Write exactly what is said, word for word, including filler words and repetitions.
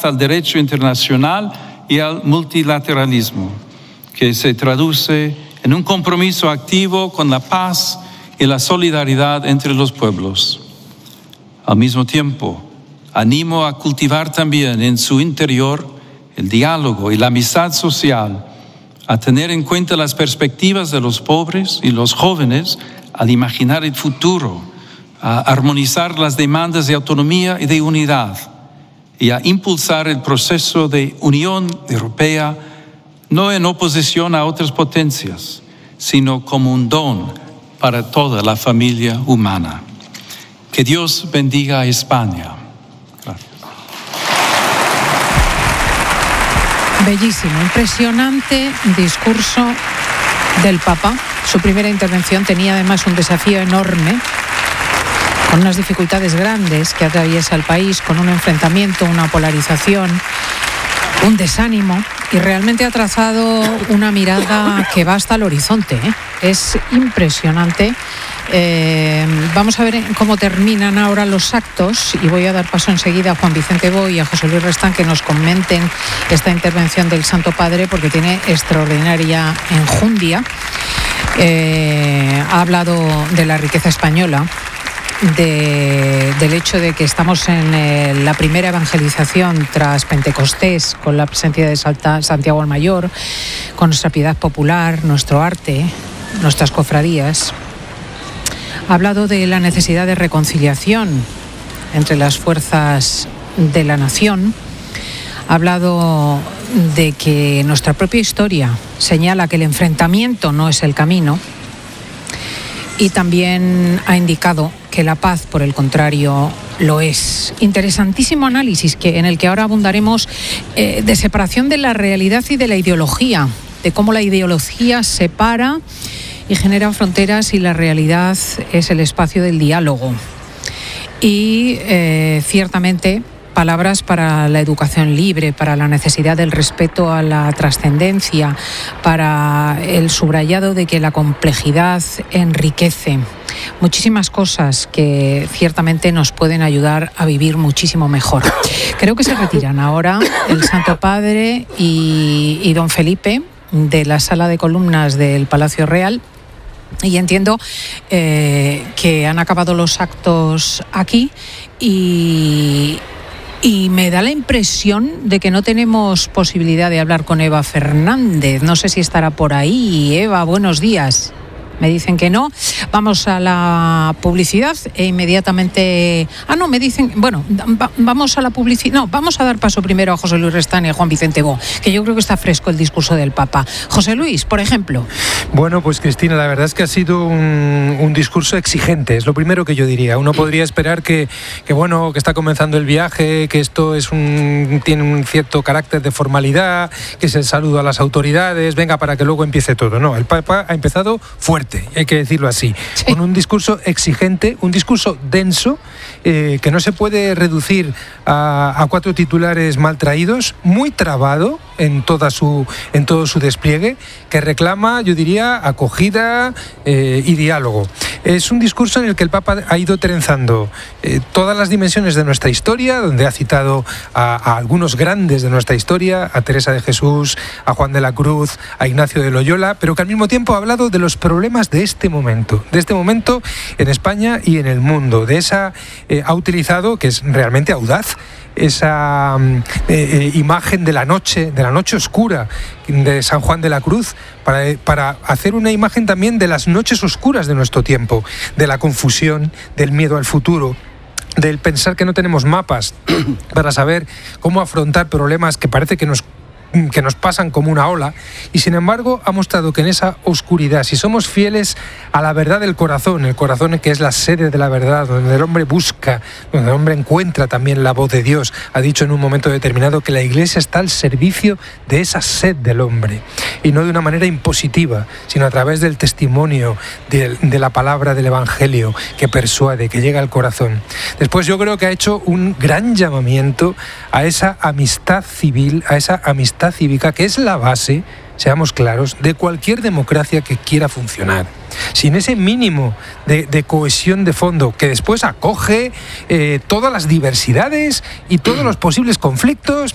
lealtad al derecho internacional y al multilateralismo, que se traduce en un compromiso activo con la paz y la solidaridad entre los pueblos. Al mismo tiempo, animo a cultivar también en su interior el diálogo y la amistad social, a tener en cuenta las perspectivas de los pobres y los jóvenes al imaginar el futuro, a armonizar las demandas de autonomía y de unidad y a impulsar el proceso de Unión Europea no en oposición a otras potencias, sino como un don para toda la familia humana. Que Dios bendiga a España. Gracias. Bellísimo, impresionante discurso del Papa. Su primera intervención tenía además un desafío enorme, con unas dificultades grandes que atraviesa el país, con un enfrentamiento, una polarización, un desánimo, y realmente ha trazado una mirada que va hasta el horizonte, ¿eh? Es impresionante. Eh, vamos a ver cómo terminan ahora los actos y voy a dar paso enseguida a Juan Vicente Bo y a José Luis Restán que nos comenten esta intervención del Santo Padre, porque tiene extraordinaria enjundia. Eh, ha hablado de la riqueza española, De, del hecho de que estamos en eh, la primera evangelización tras Pentecostés, con la presencia de Salta, Santiago el Mayor, con nuestra piedad popular, nuestro arte, nuestras cofradías. Ha hablado de la necesidad de reconciliación entre las fuerzas de la nación. Ha hablado de que nuestra propia historia señala que el enfrentamiento no es el camino. Y también ha indicado que la paz, por el contrario, lo es. Interesantísimo análisis que, en el que ahora abundaremos eh, de separación de la realidad y de la ideología, de cómo la ideología separa y genera fronteras y la realidad es el espacio del diálogo. Y eh, ciertamente palabras para la educación libre, para la necesidad del respeto a la trascendencia, para el subrayado de que la complejidad enriquece. Muchísimas cosas que ciertamente nos pueden ayudar a vivir muchísimo mejor. Creo que se retiran ahora el Santo Padre y, y don Felipe de la sala de columnas del Palacio Real. Y entiendo eh, que han acabado los actos aquí y... Y me da la impresión de que no tenemos posibilidad de hablar con Eva Fernández. No sé si estará por ahí. Eva, buenos días. Me dicen que no. Vamos a la publicidad e inmediatamente... Ah, no, me dicen... Bueno, va, vamos a la publicidad... No, vamos a dar paso primero a José Luis Restán y a Juan Vicente Bo, que yo creo que está fresco el discurso del Papa. José Luis, por ejemplo. Bueno, pues Cristina, la verdad es que ha sido un, un discurso exigente, es lo primero que yo diría. Uno podría esperar que, que, bueno, que está comenzando el viaje, que esto es un, tiene un cierto carácter de formalidad, que es el saludo a las autoridades, venga, para que luego empiece todo. No, el Papa ha empezado fuerte, hay que decirlo así, sí. Con un discurso exigente, un discurso denso, eh, que no se puede reducir a, a cuatro titulares mal traídos, muy trabado en, toda su, en todo su despliegue, que reclama, yo diría, acogida eh, y diálogo. Es un discurso en el que el Papa ha ido trenzando eh, todas las dimensiones de nuestra historia, donde ha citado a, a algunos grandes de nuestra historia, a Teresa de Jesús, a Juan de la Cruz, a Ignacio de Loyola, pero que al mismo tiempo ha hablado de los problemas de este momento, de este momento en España y en el mundo. De esa eh, ha utilizado, que es realmente audaz, esa eh, eh, imagen de la noche, de la noche oscura de San Juan de la Cruz, para, para hacer una imagen también de las noches oscuras de nuestro tiempo, de la confusión, del miedo al futuro, del pensar que no tenemos mapas para saber cómo afrontar problemas que parece que nos que nos pasan como una ola, y sin embargo ha mostrado que en esa oscuridad, si somos fieles a la verdad del corazón, el corazón que es la sede de la verdad, donde el hombre busca, donde el hombre encuentra también la voz de Dios, ha dicho en un momento determinado que la Iglesia está al servicio de esa sed del hombre, y no de una manera impositiva, sino a través del testimonio de, de la palabra del Evangelio que persuade, que llega al corazón. Después yo creo que ha hecho un gran llamamiento a esa amistad civil, a esa amistad cívica, que es la base, seamos claros, de cualquier democracia que quiera funcionar. Sin ese mínimo de, de cohesión de fondo que después acoge eh, todas las diversidades y todos los posibles conflictos,